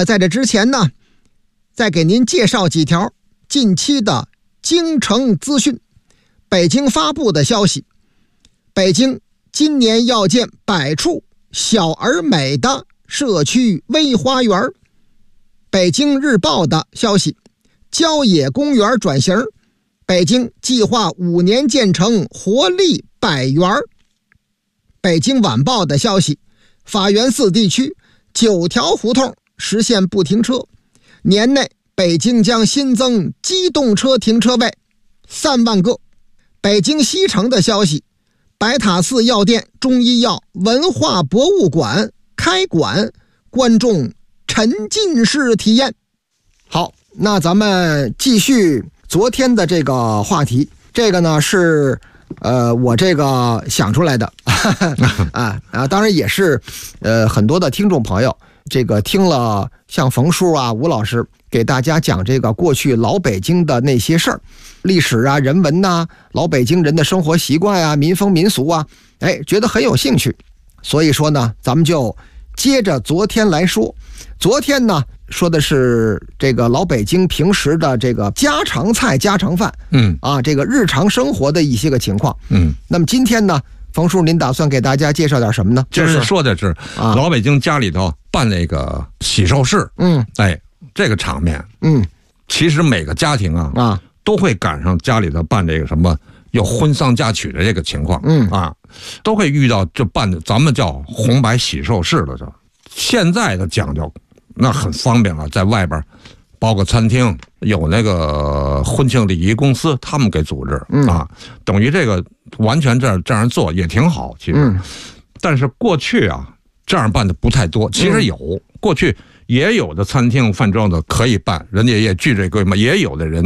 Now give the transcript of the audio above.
在这之前呢，再给您介绍几条近期的京城资讯。北京发布的消息，北京今年要建100处小而美的社区微花园。北京日报的消息，郊野公园转型，北京计划5年建成活力100园。北京晚报的消息，法源寺地区9条胡同实现不停车，年内北京将新增机动车停车位3万个。北京西城的消息，白塔寺药店中医药文化博物馆开馆，观众沉浸式体验。好，那咱们继续昨天的这个话题，这个呢是我这个想出来的当然也是很多的听众朋友这个听了像冯叔啊、吴老师给大家讲这个过去老北京的那些事儿，历史啊、人文呐、老北京人的生活习惯啊、民风民俗啊，觉得很有兴趣，所以说呢，咱们就接着昨天来说。昨天呢说的是这个老北京平时的这个家常菜、家常饭，这个日常生活的一些个情况，那么今天呢，冯叔您打算给大家介绍点什么呢？ 就是说的是老北京家里头办那个喜寿事，这个场面，其实每个家庭都会赶上家里头办这个什么有婚丧嫁娶的这个情况，都会遇到这办的，咱们叫红白喜寿事的。现在的讲究那很方便了，在外边包个餐厅，有那个婚庆礼仪公司他们给组织等于这个完全这样做也挺好，其实但是过去这样办的不太多，其实有过去也有的餐厅饭庄的可以办，人家也聚这规模，也有的人